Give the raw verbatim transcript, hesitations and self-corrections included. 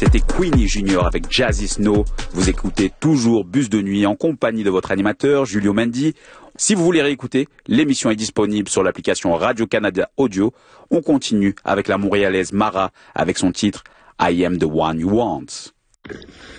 c'était Queenie Junior avec Jazzy Snow. Vous écoutez toujours Bus de nuit en compagnie de votre animateur Julio Mendy. Si vous voulez réécouter, l'émission est disponible sur l'application Radio-Canada Audio. On continue avec la montréalaise Mara avec son titre I Am the One You Want.